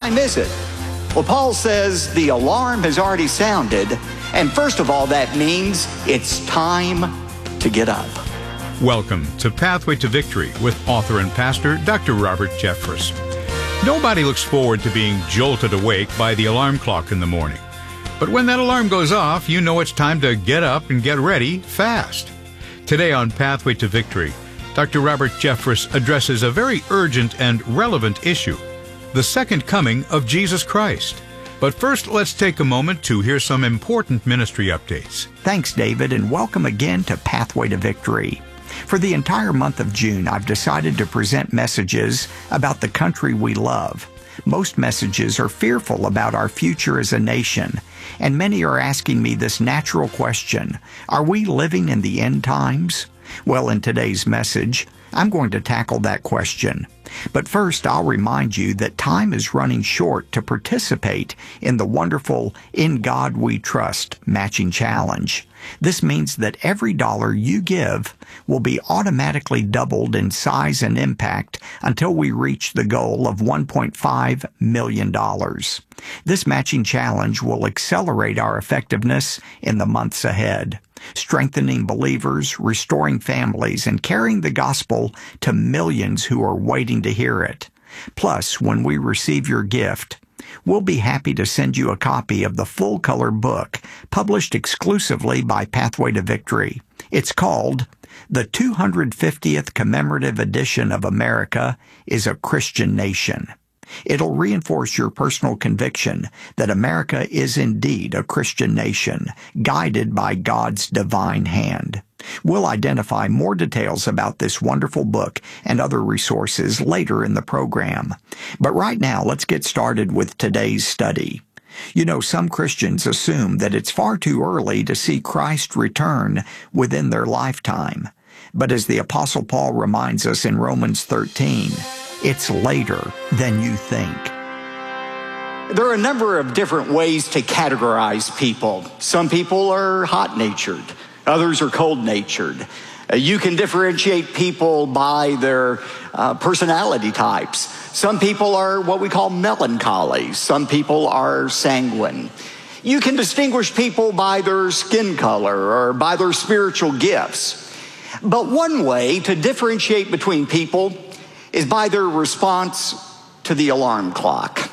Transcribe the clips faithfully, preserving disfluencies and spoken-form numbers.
time is it? Well, Paul says the alarm has already sounded, and first of all, that means it's time to get up. Welcome to Pathway to Victory with author and pastor Doctor Robert Jeffress. Nobody looks forward to being jolted awake by the alarm clock in the morning. But when that alarm goes off, you know it's time to get up and get ready fast. Today on Pathway to Victory, Doctor Robert Jeffress addresses a very urgent and relevant issue, the second coming of Jesus Christ. But first, let's take a moment to hear some important ministry updates. Thanks, David, and welcome again to Pathway to Victory. For the entire month of June, I've decided to present messages about the country we love. Most messages are fearful about our future as a nation, and many are asking me this natural question: are we living in the end times? Well, in today's message, I'm going to tackle that question. But first, I'll remind you that time is running short to participate in the wonderful In God We Trust matching challenge. This means that every dollar you give will be automatically doubled in size and impact until we reach the goal of one point five million dollars. This matching challenge will accelerate our effectiveness in the months ahead, strengthening believers, restoring families, and carrying the gospel to millions who are waiting to hear it. Plus, when we receive your gift, we'll be happy to send you a copy of the full-color book published exclusively by Pathway to Victory. It's called The two hundred fiftieth Commemorative Edition of America is a Christian Nation. It'll reinforce your personal conviction that America is indeed a Christian nation, guided by God's divine hand. We'll identify more details about this wonderful book and other resources later in the program. But right now, let's get started with today's study. You know, some Christians assume that it's far too early to see Christ return within their lifetime. But as the Apostle Paul reminds us in Romans thirteen, it's later than you think. There are a number of different ways to categorize people. Some people are hot-natured. Others are cold-natured. Uh, you can differentiate people by their uh, personality types. Some people are what we call melancholy. Some people are sanguine. You can distinguish people by their skin color or by their spiritual gifts. But one way to differentiate between people is by their response to the alarm clock.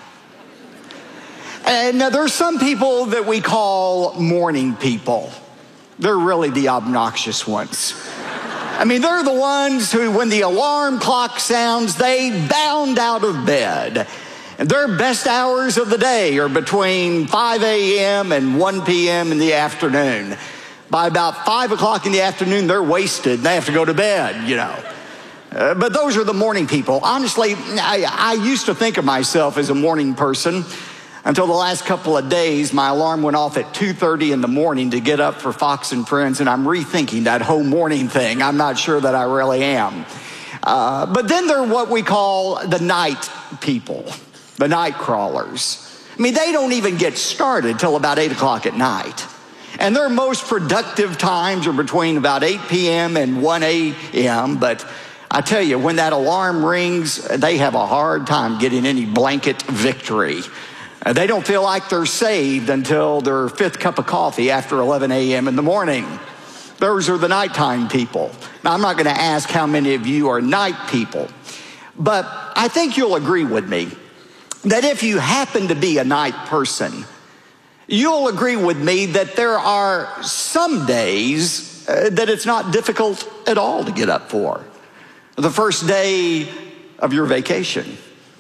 And now there's some people that we call morning people. They're really the obnoxious ones. I mean, they're the ones who, when the alarm clock sounds, they bound out of bed. And their best hours of the day are between five a.m. and one p.m. in the afternoon. By about five o'clock in the afternoon, they're wasted and they have to go to bed, you know. Uh, but those are the morning people. Honestly, I, I used to think of myself as a morning person until the last couple of days. My alarm went off at two thirty in the morning to get up for Fox and Friends, and I'm rethinking that whole morning thing. I'm not sure that I really am. Uh, but then there are what we call the night people, the night crawlers. I mean, they don't even get started till about eight o'clock at night. And their most productive times are between about eight p.m. and one a.m., but I tell you, when that alarm rings, they have a hard time getting any blanket victory. Uh, they don't feel like they're saved until their fifth cup of coffee after eleven a.m. in the morning. Those are the nighttime people. Now, I'm not going to ask how many of you are night people, but I think you'll agree with me that if you happen to be a night person, you'll agree with me that there are some days uh, that it's not difficult at all to get up for. The first day of your vacation,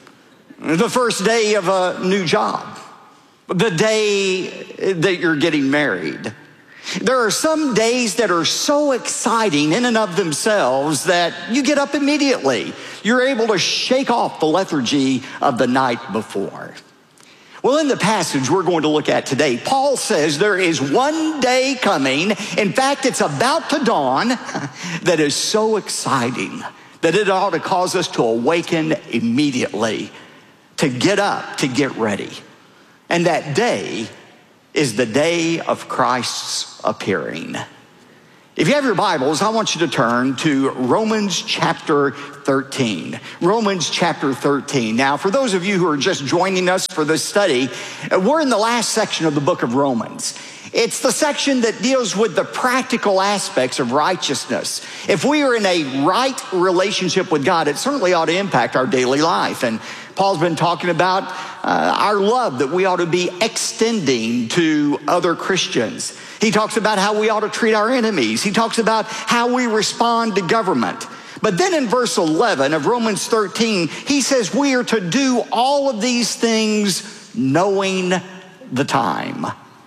the first day of a new job, the day that you're getting married. There are some days that are so exciting in and of themselves that you get up immediately. You're able to shake off the lethargy of the night before. Well, in the passage we're going to look at today, Paul says there is one day coming, in fact, it's about to dawn, that is so exciting that it ought to cause us to awaken immediately, to get up, to get ready. And that day is the day of Christ's appearing. If you have your Bibles, I want you to turn to Romans chapter thirteen. Romans chapter thirteen. Now, for those of you who are just joining us for this study, we're in the last section of the book of Romans. It's the section that deals with the practical aspects of righteousness. If we are in a right relationship with God, it certainly ought to impact our daily life. And Paul's been talking about uh, our love that we ought to be extending to other Christians. He talks about how we ought to treat our enemies. He talks about how we respond to government. But then in verse eleven of Romans thirteen, he says we are to do all of these things knowing the time.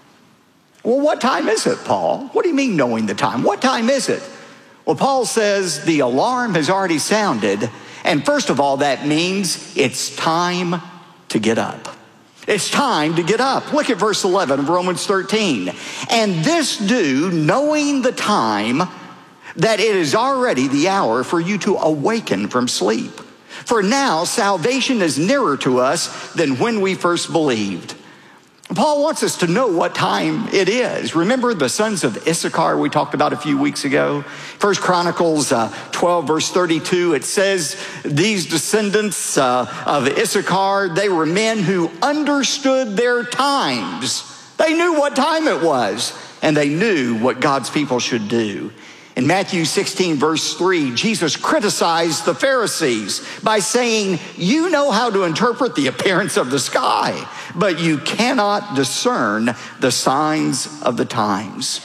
Well, what time is it, Paul? What do you mean knowing the time? What time is it? Well, Paul says the alarm has already sounded. And first of all, that means it's time to get up. It's time to get up. Look at verse eleven of Romans thirteen. And this do, knowing the time, that it is already the hour for you to awaken from sleep. For now, salvation is nearer to us than when we first believed. Paul wants us to know what time it is. Remember the sons of Issachar we talked about a few weeks ago? First Chronicles uh, twelve, verse thirty-two, it says these descendants uh, of Issachar, they were men who understood their times. They knew what time it was, and they knew what God's people should do. In Matthew sixteen, verse three, Jesus criticized the Pharisees by saying, you know how to interpret the appearance of the sky, but you cannot discern the signs of the times.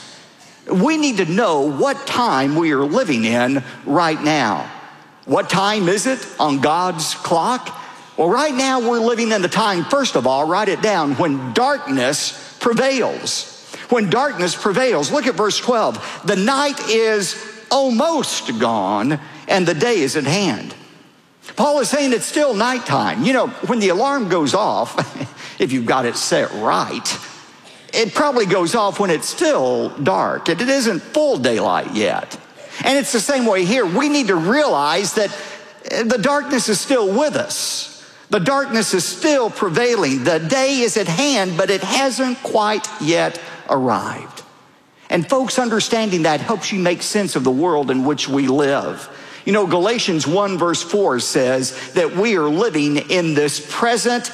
We need to know what time we are living in right now. What time is it on God's clock? Well, right now we're living in the time, first of all, write it down, when darkness prevails. When darkness prevails. Look at verse twelve. The night is almost gone and the day is at hand. Paul is saying it's still nighttime. You know, when the alarm goes off, if you've got it set right, it probably goes off when it's still dark. It isn't full daylight yet. And it's the same way here. We need to realize that the darkness is still with us. The darkness is still prevailing. The day is at hand, but it hasn't quite yet arrived. And folks, understanding that helps you make sense of the world in which we live. You know, Galatians one verse four says that we are living in this present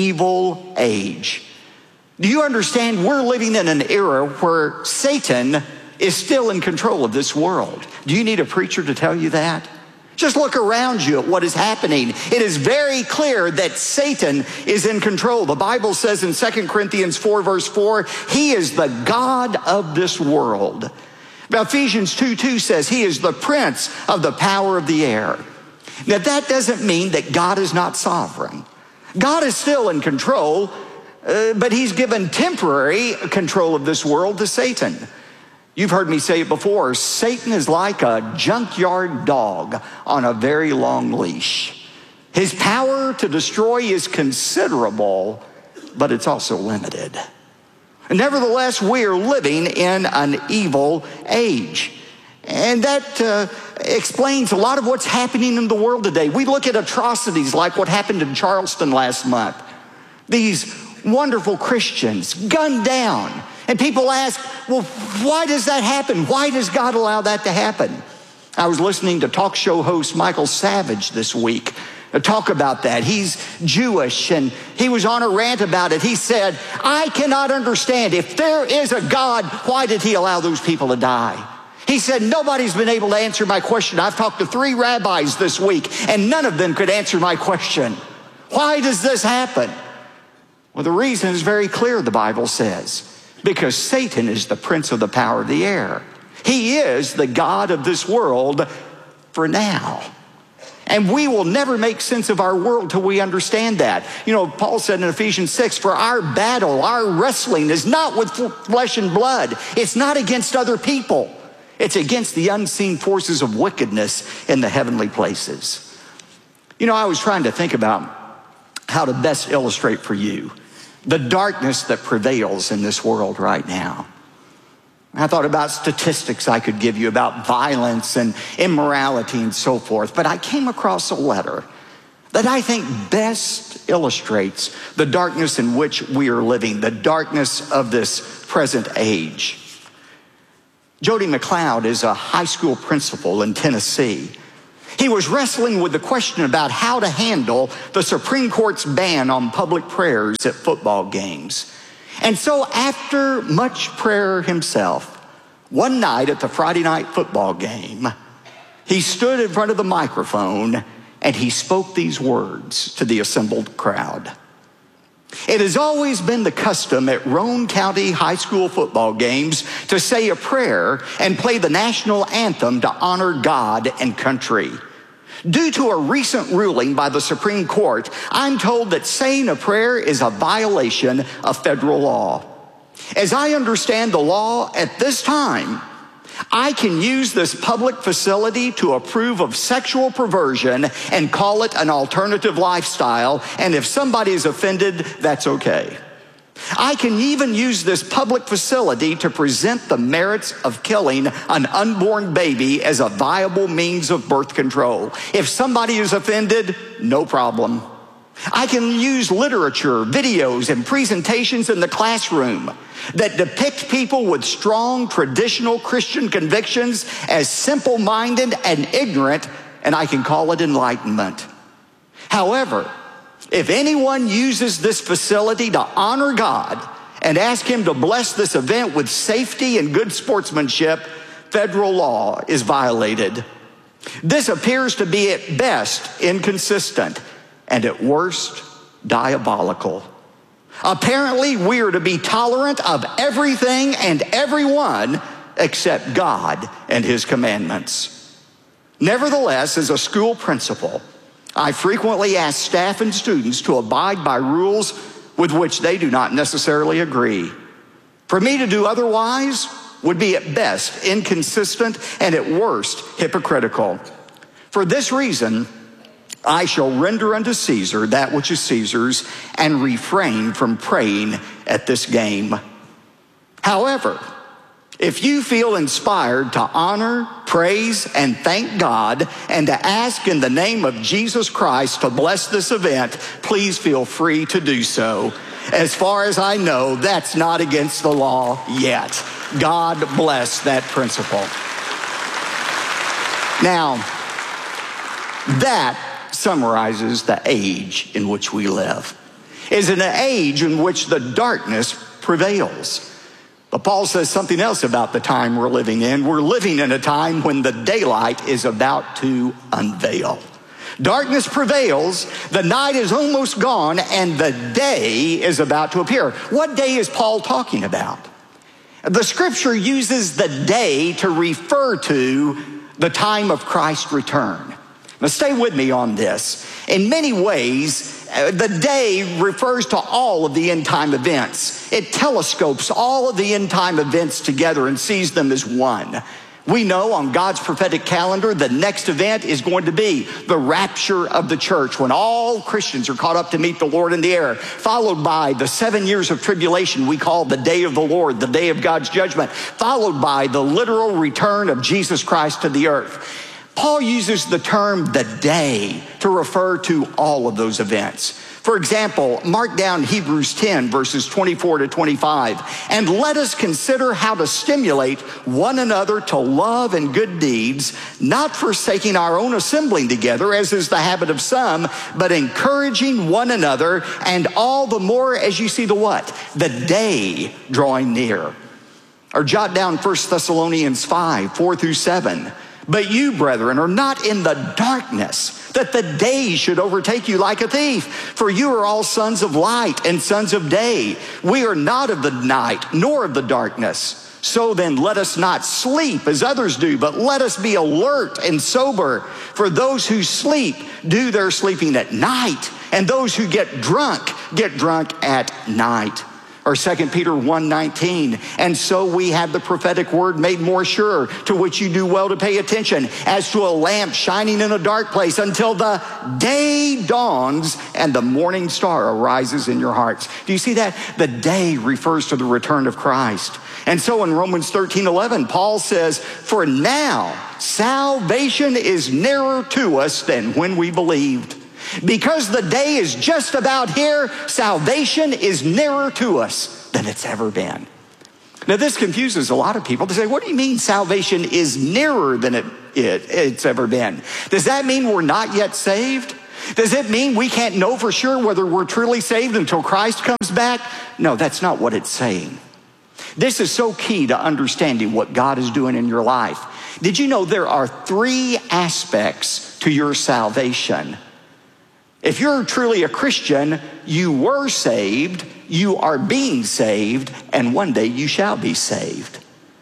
evil age. Do you understand we're living in an era where Satan is still in control of this world? Do you need a preacher to tell you that? Just look around you at what is happening. It is very clear that Satan is in control. The Bible says in Second Corinthians four verse four, he is the God of this world. Now, Ephesians two two says he is the prince of the power of the air. Now, that doesn't mean that God is not sovereign. God is still in control, uh, but he's given temporary control of this world to Satan. You've heard me say it before, Satan is like a junkyard dog on a very long leash. His power to destroy is considerable, but it's also limited. Nevertheless, we are living in an evil age. And that uh, explains a lot of what's happening in the world today. We look at atrocities like what happened in Charleston last month. These wonderful Christians gunned down. And people ask, well, why does that happen? Why does God allow that to happen? I was listening to talk show host Michael Savage this week talk about that. He's Jewish, and he was on a rant about it. He said, I cannot understand. If there is a God, why did he allow those people to die? He said, nobody's been able to answer my question. I've talked to three rabbis this week, and none of them could answer my question. Why does this happen? Well, the reason is very clear, the Bible says. Because Satan is the prince of the power of the air. He is the God of this world for now. And we will never make sense of our world till we understand that. You know, Paul said in Ephesians six, for our battle, our wrestling is not with flesh and blood. It's not against other people. It's against the unseen forces of wickedness in the heavenly places. You know, I was trying to think about how to best illustrate for you the darkness that prevails in this world right now. I thought about statistics I could give you about violence and immorality and so forth, but I came across a letter that I think best illustrates the darkness in which we are living, the darkness of this present age. Jody McLeod is a high school principal in Tennessee. He was wrestling with the question about how to handle the Supreme Court's ban on public prayers at football games. And so after much prayer himself, one night at the Friday night football game, he stood in front of the microphone and he spoke these words to the assembled crowd. It has always been the custom at Roane County high school football games to say a prayer and play the national anthem to honor God and country. Due to a recent ruling by the Supreme Court, I'm told that saying a prayer is a violation of federal law. As I understand the law at this time, I can use this public facility to approve of sexual perversion and call it an alternative lifestyle, and if somebody is offended, that's okay. I can even use this public facility to present the merits of killing an unborn baby as a viable means of birth control. If somebody is offended, no problem. I can use literature, videos, and presentations in the classroom that depict people with strong traditional Christian convictions as simple-minded and ignorant, and I can call it enlightenment. However, if anyone uses this facility to honor God and ask him to bless this event with safety and good sportsmanship, federal law is violated. This appears to be at best inconsistent and at worst diabolical. Apparently, we are to be tolerant of everything and everyone except God and his commandments. Nevertheless, as a school principal, I frequently ask staff and students to abide by rules with which they do not necessarily agree. For me to do otherwise would be at best inconsistent and at worst hypocritical. For this reason, I shall render unto Caesar that which is Caesar's and refrain from praying at this game. However, if you feel inspired to honor, praise, and thank God and to ask in the name of Jesus Christ to bless this event, please feel free to do so. As far as I know, that's not against the law yet. God bless that principle. Now, that summarizes the age in which we live. It's an age in which the darkness prevails. But Paul says something else about the time we're living in. We're living in a time when the daylight is about to unveil. Darkness prevails, the night is almost gone, and the day is about to appear. What day is Paul talking about? The scripture uses the day to refer to the time of Christ's return. Now stay with me on this. In many ways, the day refers to all of the end time events. It telescopes all of the end time events together and sees them as one. We know on God's prophetic calendar, the next event is going to be the rapture of the church, when all Christians are caught up to meet the Lord in the air, followed by the seven years of tribulation we call the day of the Lord, the day of God's judgment, followed by the literal return of Jesus Christ to the earth. Paul uses the term the day to refer to all of those events. For example, mark down Hebrews ten, verses twenty-four to twenty-five. And let us consider how to stimulate one another to love and good deeds, not forsaking our own assembling together, as is the habit of some, but encouraging one another, and all the more as you see the what? The day drawing near. Or jot down First Thessalonians five, four through seven. But you, brethren, are not in the darkness, that the day should overtake you like a thief. For you are all sons of light and sons of day. We are not of the night, nor of the darkness. So then let us not sleep as others do, but let us be alert and sober. For those who sleep do their sleeping at night, and those who get drunk get drunk at night. Or Second Peter one nineteen, and so we have the prophetic word made more sure, to which you do well to pay attention, as to a lamp shining in a dark place until the day dawns and the morning star arises in your hearts. Do you see that? The day refers to the return of Christ. And so in Romans thirteen eleven, Paul says, for now salvation is nearer to us than when we believed. Because the day is just about here, salvation is nearer to us than it's ever been. Now, this confuses a lot of people. They say, what do you mean salvation is nearer than it, it, it's ever been? Does that mean we're not yet saved? Does it mean we can't know for sure whether we're truly saved until Christ comes back? No, that's not what it's saying. This is so key to understanding what God is doing in your life. Did you know there are three aspects to your salvation? If you're truly a Christian, you were saved, you are being saved, and one day you shall be saved.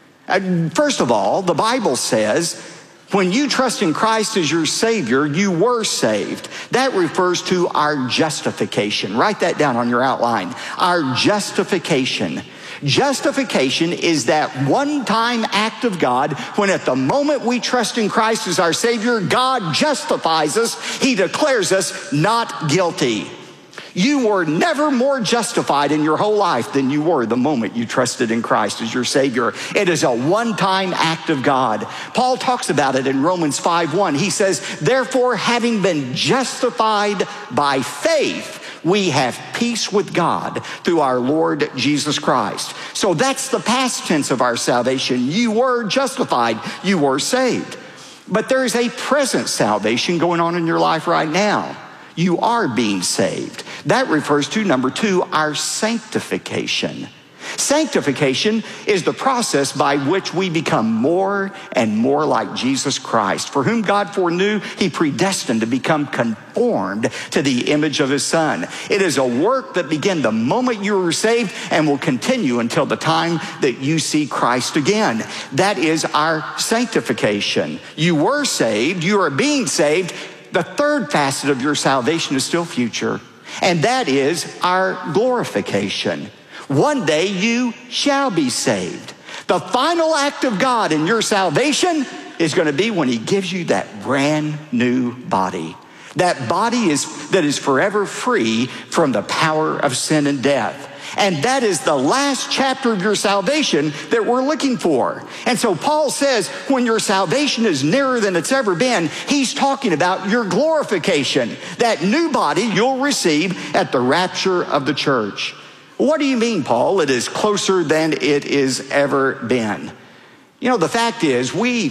And first of all, the Bible says, when you trust in Christ as your Savior, you were saved. That refers to our justification. Write that down on your outline. Our justification. Justification is that one-time act of God when at the moment we trust in Christ as our Savior, God justifies us. He declares us not guilty. You were never more justified in your whole life than you were the moment you trusted in Christ as your Savior. It is a one-time act of God. Paul talks about it in Romans five one. He says, therefore, having been justified by faith, we have peace with God through our Lord Jesus Christ. So that's the past tense of our salvation. You were justified. You were saved. But there is a present salvation going on in your life right now. You are being saved. That refers to, number two, our sanctification. Sanctification is the process by which we become more and more like Jesus Christ, for whom God foreknew, he predestined to become conformed to the image of his Son. It is a work that began the moment you were saved and will continue until the time that you see Christ again. That is our sanctification. You were saved, you are being saved. The third facet of your salvation is still future, and that is our glorification. One day you shall be saved. The final act of God in your salvation is going to be when he gives you that brand new body. That body is that is forever free from the power of sin and death. And that is the last chapter of your salvation that we're looking for. And so Paul says when your salvation is nearer than it's ever been, he's talking about your glorification, that new body you'll receive at the rapture of the church. What do you mean, Paul? It is closer than it is ever been. You know, the fact is we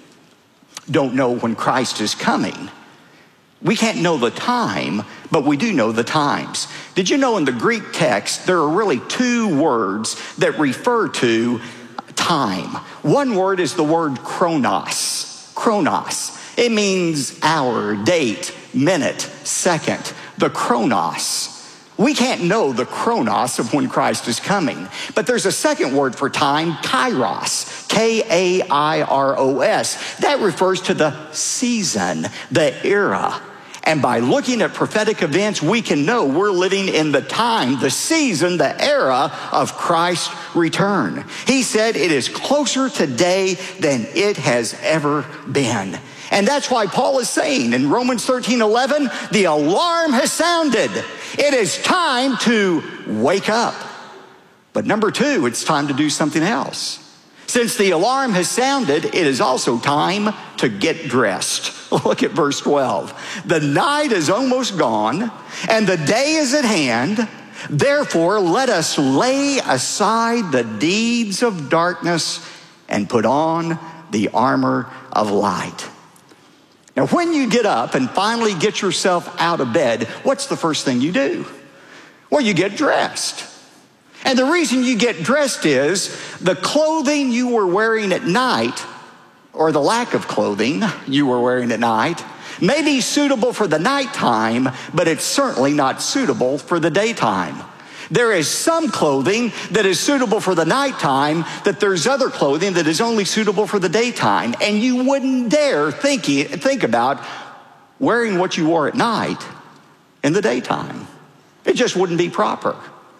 don't know when Christ is coming. We can't know the time, but we do know the times. Did you know in the Greek text, there are really two words that refer to time. One word is the word chronos. Chronos. It means hour, date, minute, second. The chronos. We can't know the chronos of when Christ is coming. But there's a second word for time, kairos. K A I R O S. That refers to the season, the era. And by looking at prophetic events, we can know we're living in the time, the season, the era of Christ's return. He said it is closer today than it has ever been. And that's why Paul is saying in Romans thirteen eleven, the alarm has sounded. It is time to wake up. But number two, it's time to do something else. Since the alarm has sounded, it is also time to get dressed. Look at verse twelve. The night is almost gone, and the day is at hand. Therefore, let us lay aside the deeds of darkness and put on the armor of light. Now, when you get up and finally get yourself out of bed, what's the first thing you do? Well, you get dressed. And the reason you get dressed is the clothing you were wearing at night, or the lack of clothing you were wearing at night, may be suitable for the nighttime, but it's certainly not suitable for the daytime. There is some clothing that is suitable for the nighttime, that there's other clothing that is only suitable for the daytime. And you wouldn't dare think, think about wearing what you wore at night in the daytime. It just wouldn't be proper.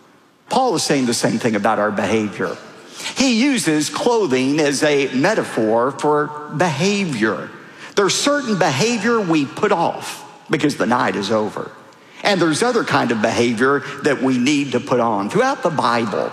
Paul is saying the same thing about our behavior. He uses clothing as a metaphor for behavior. There's certain behavior we put off because the night is over. And there's other kind of behavior that we need to put on. Throughout the Bible,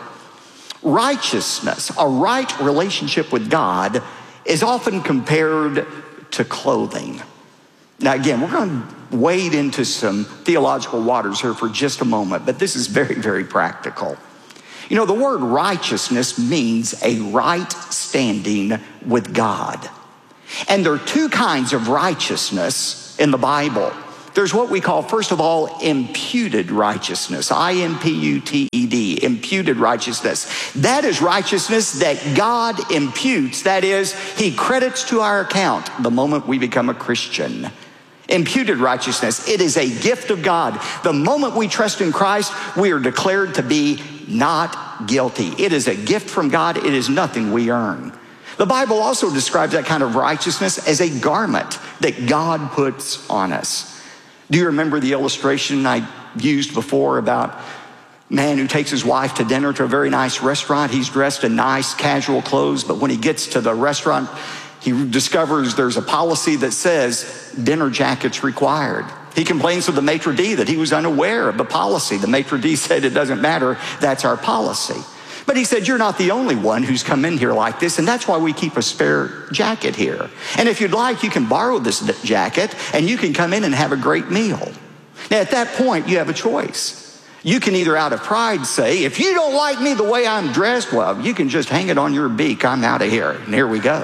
righteousness, a right relationship with God, is often compared to clothing. Now again, we're going to wade into some theological waters here for just a moment, but this is very, very practical. You know, the word righteousness means a right standing with God. And there are two kinds of righteousness in the Bible. There's what we call, first of all, imputed righteousness. I M P U T E D, imputed righteousness. That is righteousness that God imputes. That is, he credits to our account the moment we become a Christian. Imputed righteousness, it is a gift of God. The moment we trust in Christ, we are declared to be not guilty. It is a gift from God. It is nothing we earn. The Bible also describes that kind of righteousness as a garment that God puts on us. Do you remember the illustration I used before about a man who takes his wife to dinner to a very nice restaurant? He's dressed in nice casual clothes, but when he gets to the restaurant, he discovers there's a policy that says dinner jackets required. He complains to the maitre d' that he was unaware of the policy. The maitre d' said it doesn't matter, that's our policy. But he said, you're not the only one who's come in here like this, and that's why we keep a spare jacket here. And if you'd like, you can borrow this jacket, and you can come in and have a great meal. Now, at that point, you have a choice. You can either out of pride say, if you don't like me the way I'm dressed, well, you can just hang it on your beak, I'm out of here, and here we go.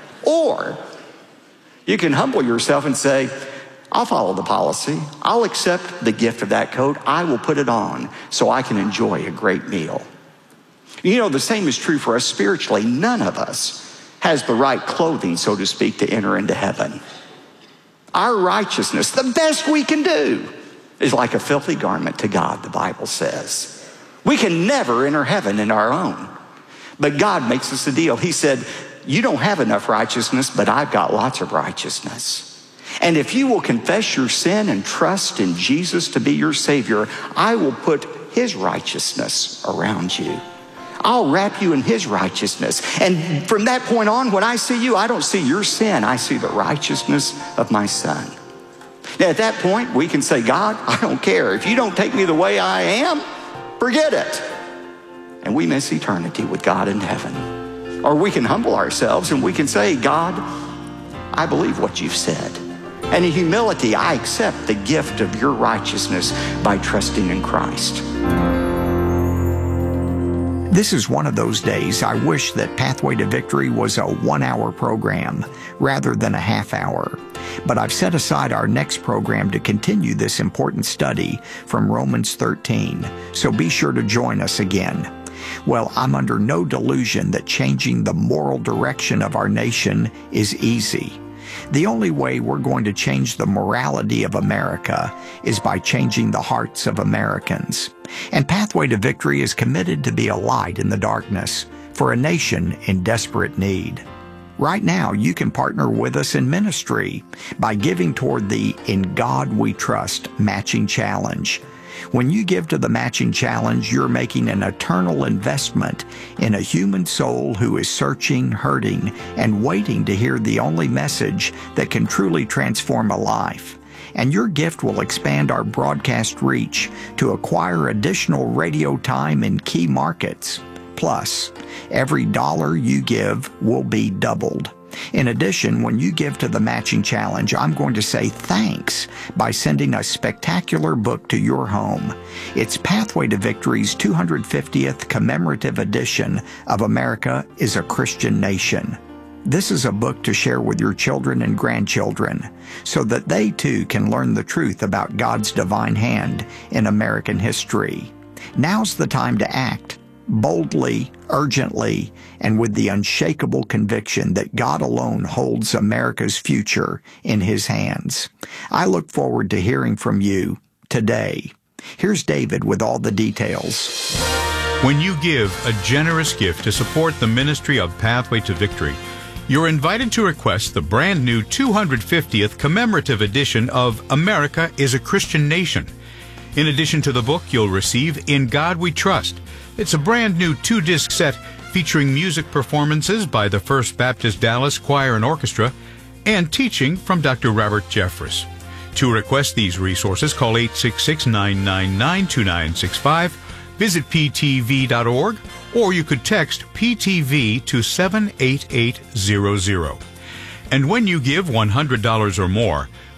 Or you can humble yourself and say, I'll follow the policy. I'll accept the gift of that coat. I will put it on so I can enjoy a great meal. You know, the same is true for us spiritually. None of us has the right clothing, so to speak, to enter into heaven. Our righteousness, the best we can do, is like a filthy garment to God, the Bible says. We can never enter heaven in our own. But God makes us a deal. He said, you don't have enough righteousness, but I've got lots of righteousness. And if you will confess your sin and trust in Jesus to be your Savior, I will put his righteousness around you. I'll wrap you in his righteousness. And from that point on, when I see you, I don't see your sin. I see the righteousness of my Son. Now, at that point, we can say, God, I don't care. If you don't take me the way I am, forget it. And we miss eternity with God in heaven. Or we can humble ourselves and we can say, God, I believe what you've said. And in humility, I accept the gift of your righteousness by trusting in Christ. This is one of those days I wish that Pathway to Victory was a one-hour program rather than a half hour. But I've set aside our next program to continue this important study from Romans thirteen, so be sure to join us again. Well, I'm under no delusion that changing the moral direction of our nation is easy. The only way we're going to change the morality of America is by changing the hearts of Americans. And Pathway to Victory is committed to be a light in the darkness for a nation in desperate need. Right now, you can partner with us in ministry by giving toward the In God We Trust Matching Challenge. When you give to the Matching Challenge, you're making an eternal investment in a human soul who is searching, hurting, and waiting to hear the only message that can truly transform a life. And your gift will expand our broadcast reach to acquire additional radio time in key markets. Plus, every dollar you give will be doubled. In addition, when you give to the Matching Challenge, I'm going to say thanks by sending a spectacular book to your home. It's Pathway to Victory's two hundred fiftieth commemorative edition of America is a Christian Nation. This is a book to share with your children and grandchildren so that they too can learn the truth about God's divine hand in American history. Now's the time to act. Boldly, urgently, and with the unshakable conviction that God alone holds America's future in his hands. I look forward to hearing from you today. Here's David with all the details. When you give a generous gift to support the ministry of Pathway to Victory, you're invited to request the brand new two hundred fiftieth commemorative edition of America is a Christian Nation. In addition to the book, you'll receive In God We Trust. It's a brand new two-disc set featuring music performances by the First Baptist Dallas Choir and Orchestra and teaching from Doctor Robert Jeffress. To request these resources, call eight six six, nine nine nine, two nine six five, visit p t v dot org, or you could text P T V to seven eight eight zero zero. And when you give one hundred dollars or more,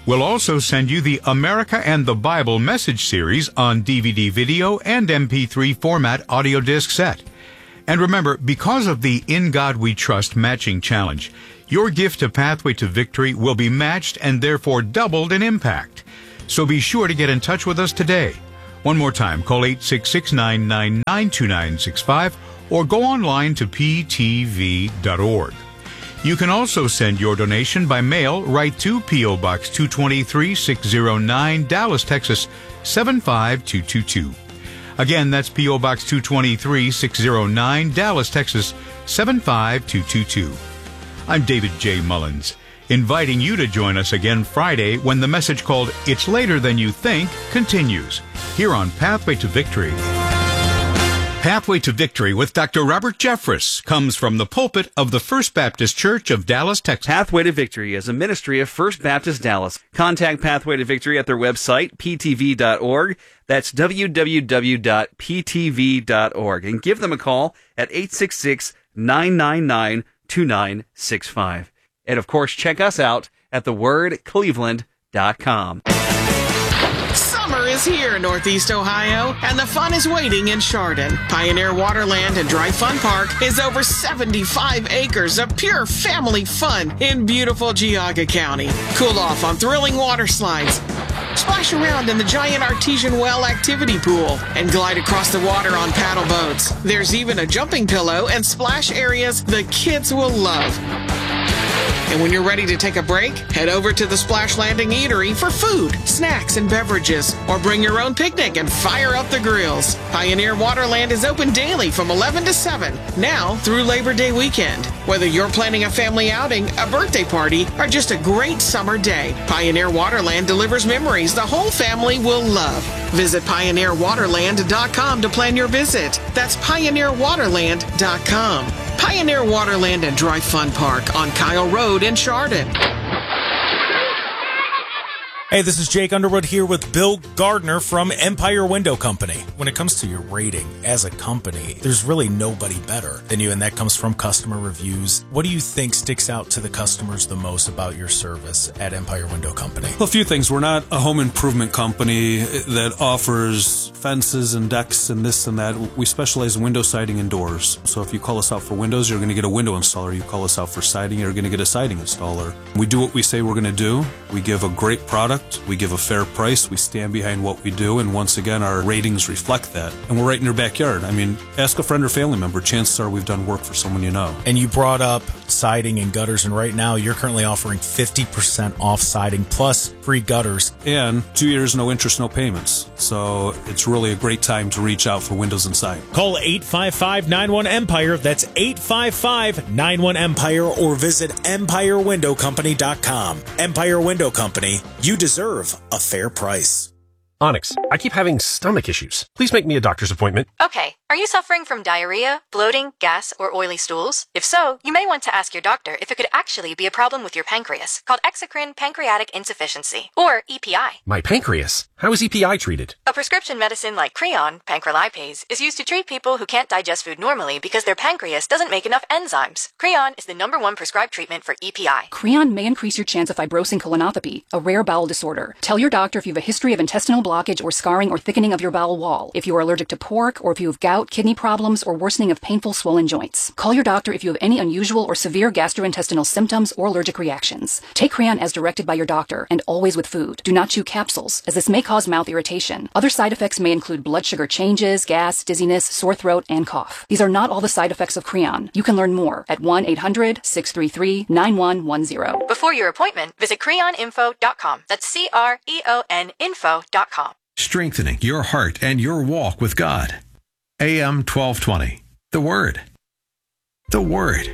We'll also send you the America and the Bible message series on D V D video and M P three format audio disc set. And remember, because of the In God We Trust matching challenge, your gift to Pathway to Victory will be matched and therefore doubled in impact. So be sure to get in touch with us today. One more time, call eight six six, nine nine nine, two nine six five or go online to p t v dot org. You can also send your donation by mail right to P O. Box two twenty-three, six oh nine, Dallas, Texas, seven five two two two. Again, that's P O. Box two twenty-three, six oh nine, Dallas, Texas, seven five two two two. I'm David J. Mullins, inviting you to join us again Friday when the message called It's Later Than You Think continues, here on Pathway to Victory. Pathway to Victory with Doctor Robert Jeffress comes from the pulpit of the First Baptist Church of Dallas, Texas. Pathway to Victory is a ministry of First Baptist Dallas. Contact Pathway to Victory at their website, p t v dot org. That's w w w dot p t v dot org. And give them a call at eight six six, nine nine nine, two nine six five. And of course, check us out at the word cleveland dot com. Summer is here, Northeast Ohio, and the fun is waiting in Chardon. Pioneer Waterland and Dry Fun Park is over seventy-five acres of pure family fun in beautiful Geauga County. Cool off on thrilling water slides, splash around in the giant artesian well activity pool, and glide across the water on paddle boats. There's even a jumping pillow and splash areas the kids will love. And when you're ready to take a break, head over to the Splash Landing Eatery for food, snacks, and beverages. Or bring your own picnic and fire up the grills. Pioneer Waterland is open daily from eleven to seven, now through Labor Day weekend. Whether you're planning a family outing, a birthday party, or just a great summer day, Pioneer Waterland delivers memories the whole family will love. Visit pioneer waterland dot com to plan your visit. That's pioneer waterland dot com. Pioneer Waterland and Dry Fun Park on Kyle Road in Chardon. Hey, this is Jake Underwood here with Bill Gardner from Empire Window Company. When it comes to your rating as a company, there's really nobody better than you, and that comes from customer reviews. What do you think sticks out to the customers the most about your service at Empire Window Company? Well, a few things. We're not a home improvement company that offers fences and decks and this and that. We specialize in window siding and doors. So if you call us out for windows, you're going to get a window installer. You call us out for siding, you're going to get a siding installer. We do what we say we're going to do. We give a great product. We give a fair price. We stand behind what we do. And once again, our ratings reflect that. And we're right in your backyard. I mean, ask a friend or family member. Chances are we've done work for someone you know. And you brought up siding and gutters, and right now you're currently offering fifty percent off siding plus free gutters. And two years, no interest, no payments. So it's really a great time to reach out for windows and siding. Call eight five five, nine one, EMPIRE. That's eight five five, nine one, EMPIRE, or visit empire window company dot com. Empire Window Company. You deserve a fair price. Onyx, I keep having stomach issues. Please make me a doctor's appointment. Okay. Are you suffering from diarrhea, bloating, gas, or oily stools? If so, you may want to ask your doctor if it could actually be a problem with your pancreas, called exocrine pancreatic insufficiency, or E P I. My pancreas? How is E P I treated? A prescription medicine like Creon, pancrelipase, is used to treat people who can't digest food normally because their pancreas doesn't make enough enzymes. Creon is the number one prescribed treatment for E P I. Creon may increase your chance of fibrosing colonopathy, a rare bowel disorder. Tell your doctor if you have a history of intestinal blockage or scarring or thickening of your bowel wall, if you are allergic to pork, or if you have gout, kidney problems, or worsening of painful swollen joints. Call your doctor if you have any unusual or severe gastrointestinal symptoms or allergic reactions. Take Creon as directed by your doctor, and always with food. Do not chew capsules, as this may cause mouth irritation. Other side effects may include blood sugar changes, gas, dizziness, sore throat, and cough. These are not all the side effects of Creon. You can learn more at one eight hundred, six three three, nine one one zero. Before your appointment, visit creon info dot com. That's C R E O N info dot com. Strengthening your heart and your walk with God. A M twelve twenty. The Word. The Word.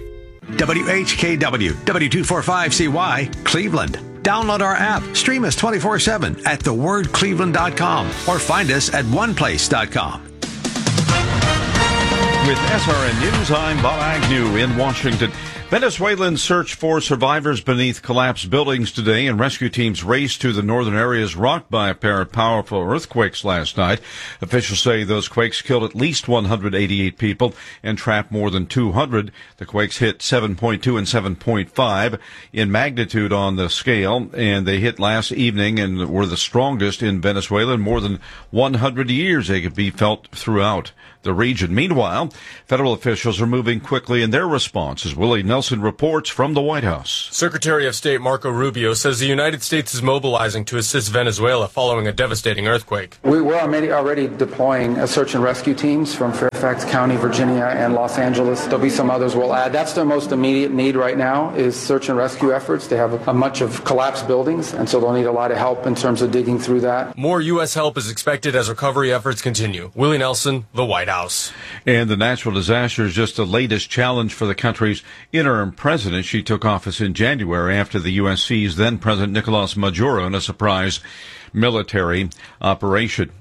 W H K W, W two forty-five C Y, Cleveland. Download our app. Stream us twenty-four seven at the word cleveland dot com or find us at one place dot com. With S R N News, I'm Bob Agnew in Washington. Venezuelans search for survivors beneath collapsed buildings today, and rescue teams raced to the northern areas rocked by a pair of powerful earthquakes last night. Officials say those quakes killed at least one hundred eighty-eight people and trapped more than two hundred. The quakes hit seven point two and seven point five in magnitude on the scale, and they hit last evening and were the strongest in Venezuela in more than one hundred years. They could be felt throughout the region. Meanwhile, federal officials are moving quickly in their response, as Willie Nelson reports from the White House. Secretary of State Marco Rubio says the United States is mobilizing to assist Venezuela following a devastating earthquake. We were already deploying a search and rescue teams from Fairfax County, Virginia, and Los Angeles. There'll be some others we'll add. That's their most immediate need right now is search and rescue efforts. They have a, a much of collapsed buildings, and so they'll need a lot of help in terms of digging through that. More U S help is expected as recovery efforts continue. Willie Nelson, the White House. And the natural disaster is just the latest challenge for the country's interim president. She took office in January after the U S seized then-President Nicolas Maduro in a surprise military operation.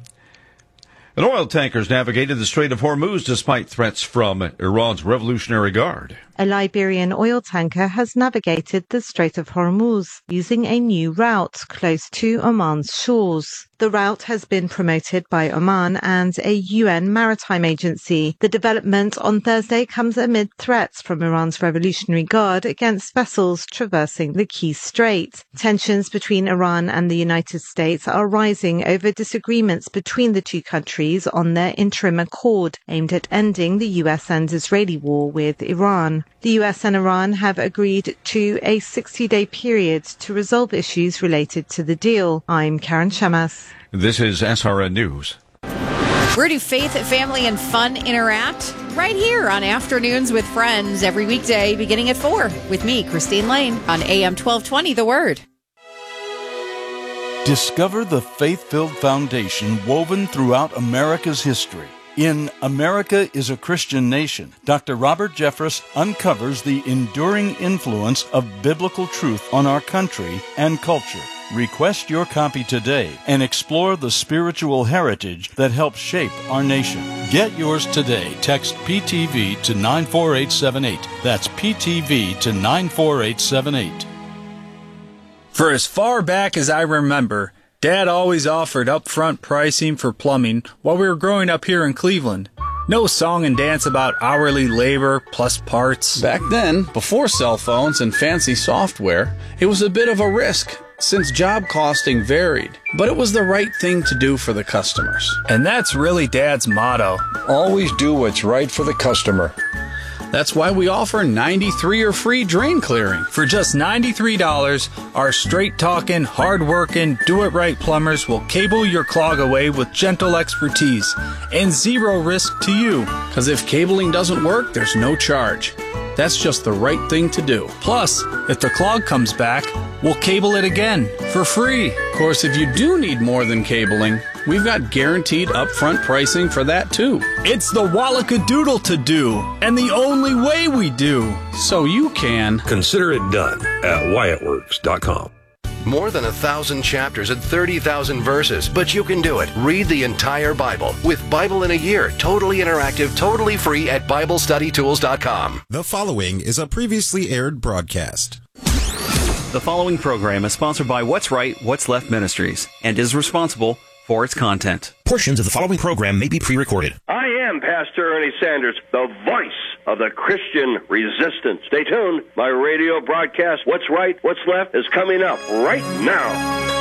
An oil tanker's navigated the Strait of Hormuz despite threats from Iran's Revolutionary Guard. A Liberian oil tanker has navigated the Strait of Hormuz using a new route close to Oman's shores. The route has been promoted by Oman and a U N maritime agency. The development on Thursday comes amid threats from Iran's Revolutionary Guard against vessels traversing the key strait. Tensions between Iran and the United States are rising over disagreements between the two countries on their interim accord aimed at ending the U S and Israeli war with Iran. The U S and Iran have agreed to a sixty-day period to resolve issues related to the deal. I'm Karen Shamas. This is S R N News. Where do faith, family, and fun interact? Right here on Afternoons with Friends every weekday beginning at four with me, Christine Lane, on A M twelve twenty, The Word. Discover the faith-filled foundation woven throughout America's history. In America is a Christian Nation, Doctor Robert Jeffress uncovers the enduring influence of biblical truth on our country and culture. Request your copy today and explore the spiritual heritage that helps shape our nation. Get yours today. Text P T V to nine four eight seven eight. That's P T V to nine four eight seven eight. For as far back as I remember, Dad always offered upfront pricing for plumbing while we were growing up here in Cleveland. No song and dance about hourly labor plus parts. Back then, before cell phones and fancy software, it was a bit of a risk since job costing varied. But it was the right thing to do for the customers. And that's really Dad's motto. Always do what's right for the customer. That's why we offer ninety-three or free drain clearing. For just ninety-three dollars, our straight-talking, hard-working, do-it-right plumbers will cable your clog away with gentle expertise and zero risk to you. Because if cabling doesn't work, there's no charge. That's just the right thing to do. Plus, if the clog comes back, we'll cable it again for free. Of course, if you do need more than cabling, we've got guaranteed upfront pricing for that too. It's the Wallacadoodle to do, and the only way we do. So you can consider it done at Wyatt Works dot com. More than a thousand chapters and thirty thousand verses, but you can do it. Read the entire Bible with Bible in a Year, totally interactive, totally free at Bible Study Tools dot com. The following is a previously aired broadcast. The following program is sponsored by What's Right, What's Left Ministries and is responsible for its content. Portions of the following program may be pre-recorded. I am Pastor Ernie Sanders, the voice of the Christian resistance. Stay tuned. My radio broadcast, What's Right, What's Left, is coming up right now.